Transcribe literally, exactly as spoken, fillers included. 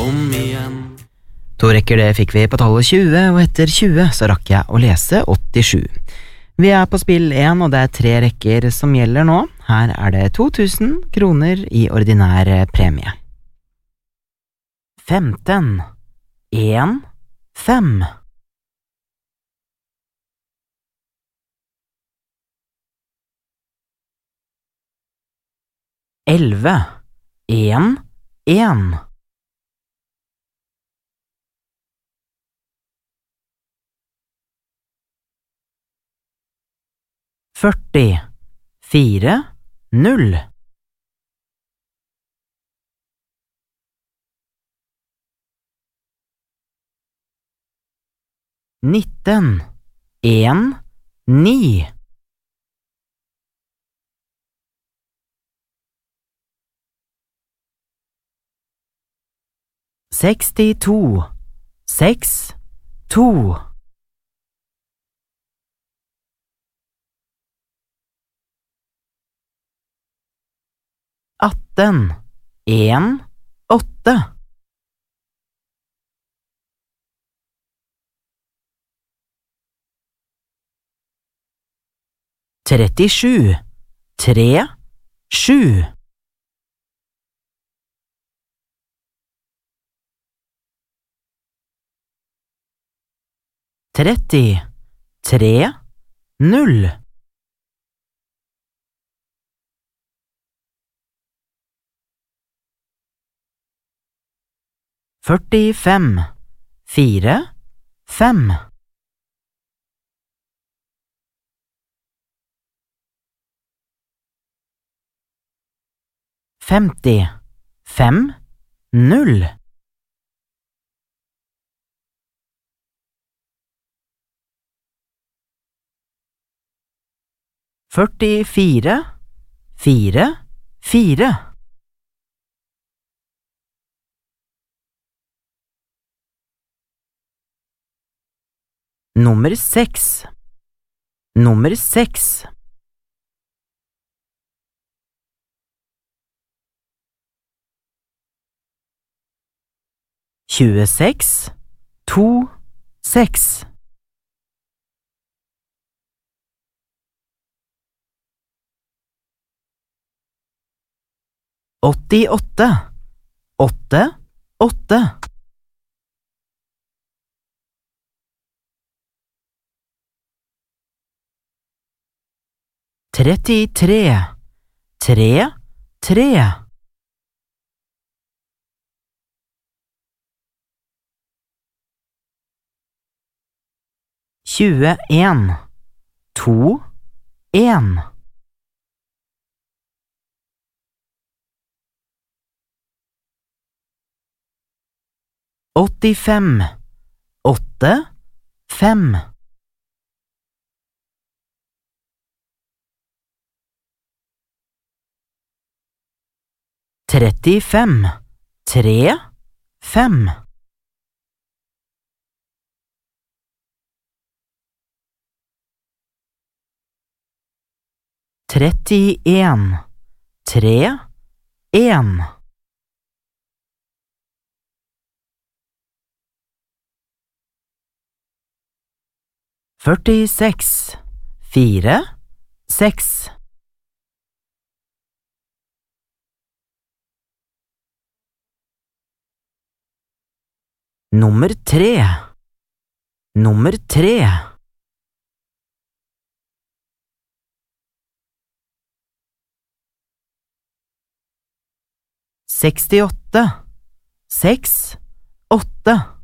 om igjen. To rekker det fikk vi på tallet tjue, og etter tjue så rakk jeg å lese åttisju. Vi er på spill én, og det er tre rekker som gjelder nå. Her er det to tusen kroner i ordinær premie. femten, en, fem. elleve, en, en. førti, fire, null. nitten, en, ni. sekstito, seks, to. atten, en, åtte. trettisju, tre, sju. tretti, tre, null. førtifem, fire, fem. femti, fem, null. førtifire, fire, fire. Nummer seks. Nummer seks. tjueseks, to, seks. åttiåtte, åtte, åtte. trettitre, tre, tre. tjueen, to, en. åttifem, åtte, fem. trettifem, tre, fem. trettien, tre, en. førtiseks, fire, seks. Nummer tre. Nummer tre. sekstiåtte, seks, åtte.